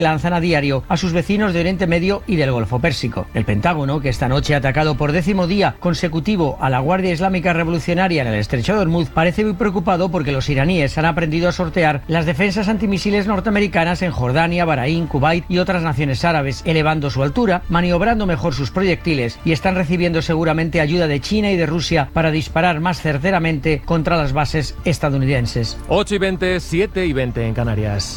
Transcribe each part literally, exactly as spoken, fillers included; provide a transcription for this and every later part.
lanzan a diario a sus vecinos de Oriente Medio y del Golfo Pérsico. El Pentágono, que esta noche ha atacado por décimo día consecutivo a la Guardia Islámica Revolucionaria en el estrecho de Hormuz, parece muy preocupado porque los iraníes han aprendido a sortear las defensas antimisiles norteamericanas en Jordania, Bahrein, Kuwait y otras naciones árabes, elevando su altura, maniobrando mejor sus proyectiles y están recibiendo seguramente ayuda de China y de Rusia para disparar más certeramente contra las bases estadounidenses. ocho y veinte, siete y veinte en Canarias.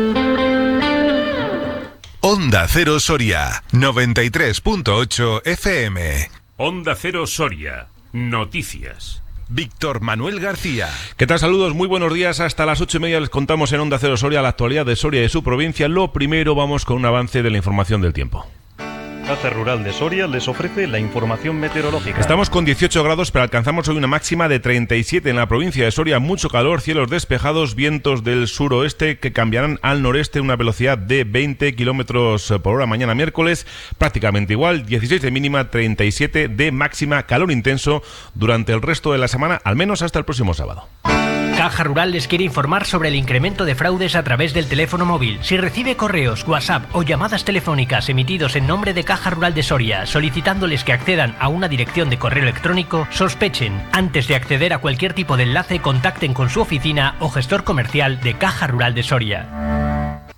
Onda Cero Soria, noventa y tres punto ocho F M. Onda Cero Soria, noticias. Víctor Manuel García. ¿Qué tal? Saludos, muy buenos días. Hasta las ocho y media les contamos en Onda Cero Soria la actualidad de Soria y de su provincia. Lo primero, vamos con un avance de la información del tiempo. Caja Rural de Soria les ofrece la información meteorológica. Estamos con dieciocho grados, pero alcanzamos hoy una máxima de treinta y siete en la provincia de Soria. Mucho calor, cielos despejados, vientos del suroeste que cambiarán al noreste a una velocidad de veinte kilómetros por hora mañana miércoles. Prácticamente igual, dieciséis de mínima, treinta y siete de máxima. Calor intenso durante el resto de la semana, al menos hasta el próximo sábado. Caja Rural les quiere informar sobre el incremento de fraudes a través del teléfono móvil. Si recibe correos, WhatsApp o llamadas telefónicas emitidos en nombre de Caja Rural de Soria solicitándoles que accedan a una dirección de correo electrónico, sospechen. Antes de acceder a cualquier tipo de enlace, contacten con su oficina o gestor comercial de Caja Rural de Soria.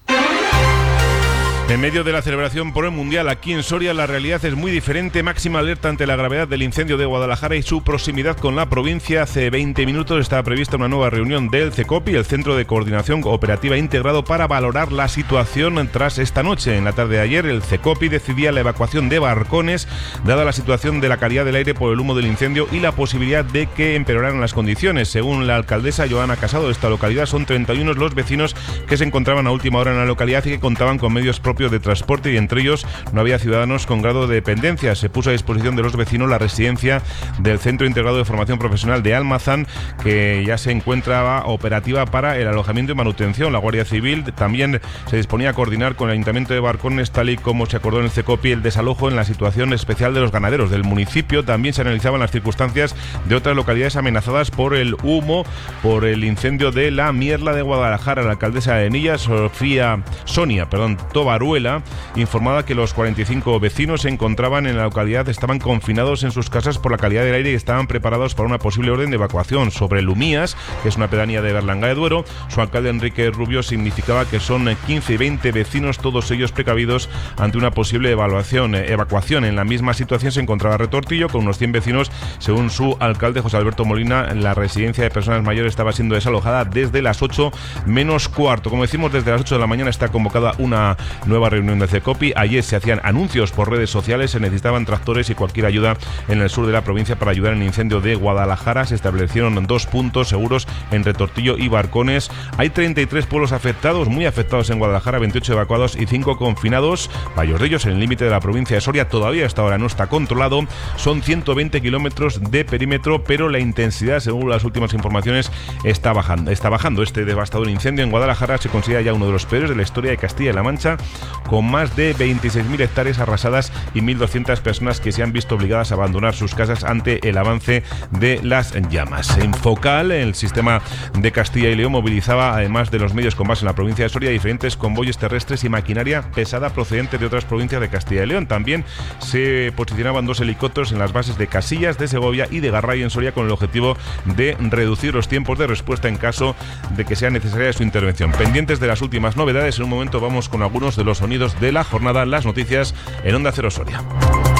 En medio de la celebración por el Mundial aquí en Soria, la realidad es muy diferente. Máxima alerta ante la gravedad del incendio de Guadalajara y su proximidad con la provincia. Hace veinte minutos estaba prevista una nueva reunión del CECOPI, el Centro de Coordinación Operativa Integrado, para valorar la situación tras esta noche. En la tarde de ayer, el CECOPI decidía la evacuación de barcones, dada la situación de la calidad del aire por el humo del incendio y la posibilidad de que empeoraran las condiciones. Según la alcaldesa Joana Casado de esta localidad, son treinta y uno los vecinos que se encontraban a última hora en la localidad y que contaban con medios propios de transporte, y entre ellos no había ciudadanos con grado de dependencia. Se puso a disposición de los vecinos la residencia del Centro Integrado de Formación Profesional de Almazán, que ya se encuentra operativa para el alojamiento y manutención. La Guardia Civil también se disponía a coordinar con el Ayuntamiento de Barcones, tal y como se acordó en el CECOPI, el desalojo en la situación especial de los ganaderos del municipio. También se analizaban las circunstancias de otras localidades amenazadas por el humo, por el incendio de la Mierla de Guadalajara. La alcaldesa de Arenilla, Sofía, Sonia, perdón, Tobaruela, informada que los cuarenta y cinco vecinos se encontraban en la localidad, estaban confinados en sus casas por la calidad del aire y estaban preparados para una posible orden de evacuación. Sobre Lumías, que es una pedanía de Berlanga de Duero, su alcalde Enrique Rubio significaba que son quince y veinte vecinos, todos ellos precavidos ante una posible evaluación, eh, evacuación. En la misma situación se encontraba Retortillo, con unos cien vecinos. Según su alcalde José Alberto Molina, la residencia de personas mayores estaba siendo desalojada desde las ocho menos cuarto. Como decimos, desde las ocho de la mañana está convocada una nueva reunión de CECOPI. Ayer se hacían anuncios por redes sociales, se necesitaban tractores y cualquier ayuda en el sur de la provincia para ayudar en el incendio de Guadalajara. Se establecieron dos puntos seguros en Retortillo y Barcones. Hay treinta y tres pueblos afectados, muy afectados en Guadalajara, veintiocho evacuados y cinco confinados. Varios de ellos en el límite de la provincia de Soria. Todavía hasta ahora no está controlado. Son ciento veinte kilómetros de perímetro, pero la intensidad, según las últimas informaciones, está bajando. Está bajando. Este devastador incendio en Guadalajara se considera ya uno de los peores de la historia de Castilla y La Mancha, con más de veintiséis mil hectáreas arrasadas y mil doscientas personas que se han visto obligadas a abandonar sus casas ante el avance de las llamas. En Focal, el sistema de Castilla y León movilizaba, además de los medios con base en la provincia de Soria, diferentes convoyes terrestres y maquinaria pesada procedente de otras provincias de Castilla y León. También se posicionaban dos helicópteros en las bases de Casillas, de Segovia y de Garray en Soria, con el objetivo de reducir los tiempos de respuesta en caso de que sea necesaria su intervención. Pendientes de las últimas novedades, en un momento vamos con algunos de los sonidos de la jornada, las noticias en Onda Cero Soria.